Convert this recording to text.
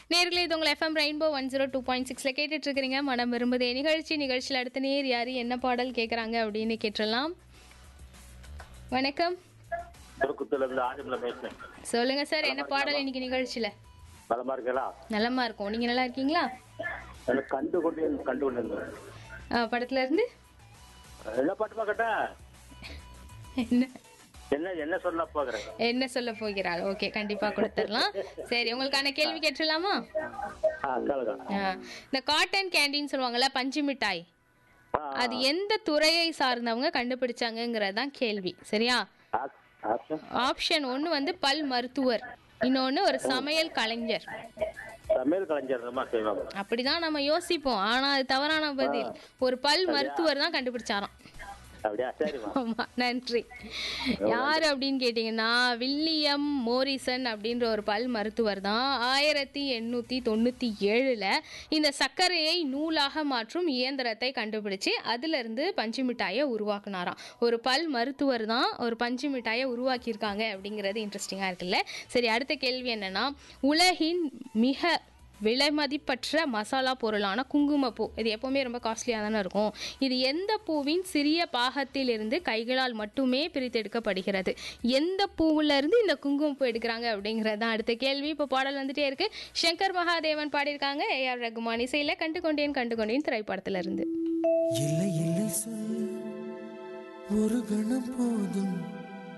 நேர்களே இது உங்கள் எஃப்எம் ரெயின்போ 102.6ல கேட்டுட்டு இருக்கிறீங்க மனம் விரும்புதே நிகழ்ச்சியில் அடுத்த நேர் யாரு என்ன பாடல் கேட்குறாங்க அப்படின்னு கேட்டுடலாம். வணக்கம். சொல்லுங்க சார், என்ன பாடல் இன்னைக்கு நிகழ்ச்சியில? நலமா இருக்கும். நீங்க நல்லா இருக்கீங்களா? படத்துல இருந்து என்ன சொல்ல போகிறாள்? ஓகே, கண்டிப்பா கொடுத்துடலாம். சரி, உங்களுக்கான கேள்வி கேட்டுடலாமா? இந்த காட்டன் கேண்டின்னு சொல்லுவாங்கல்ல, பஞ்சு மிட்டாய், அது எந்த துறையை சார்ந்தவங்க கண்டுபிடிச்சாங்கிறதான் கேள்வி. சரியா? ஆப்ஷன் 1 வந்து பல் மருத்துவர், இன்னொன்னு ஒரு சமையல் கலைஞர். அப்படிதான் நம்ம யோசிப்போம், ஆனா அது தவறான பதில். ஒரு பல் மருத்துவர் தான் கண்டுபிடிச்சாராம். நன்றி. யாரு அப்படின்னு கேட்டீங்கன்னா வில்லியம் மோரிசன் அப்படின்ற ஒரு பல் மருத்துவர் தான் 1897ல இந்த சர்க்கரையை நூலாக மாற்றும் இயந்திரத்தை கண்டுபிடிச்சு அதுல இருந்து பஞ்சு மிட்டாயை உருவாக்குனாராம். ஒரு பல் மருத்துவர் தான் ஒரு பஞ்சு மிட்டாயை உருவாக்கியிருக்காங்க அப்படிங்கிறது இன்ட்ரெஸ்டிங்கா இருக்குல்ல. சரி, அடுத்த கேள்வி என்னன்னா, உலகின் மிக விலைமதிப்பற்ற மசாலா பொருளான குங்குமப்பூ, இது எப்பவுமே ரொம்ப காஸ்ட்லியாக தானே இருக்கும். இது எந்த பூவின் சிறிய பாகத்தில் இருந்து கைகளால் மட்டுமே பிரித்தெடுக்கப்படுகிறது? எந்த பூவுல இருந்து இந்த குங்குமப்பூ எடுக்கிறாங்க அப்படிங்கிறது தான் அடுத்த கேள்வி. இப்போ பாடல் வந்துட்டே இருக்கு. சங்கர் மகாதேவன் பாடியிருக்காங்க, ஏஆர் ரகுமான் இசையில கண்டு கொண்டேன் திரைப்படத்துல இருந்து. இல்லை இல்லை சொல், ஒரு கணம் போதும்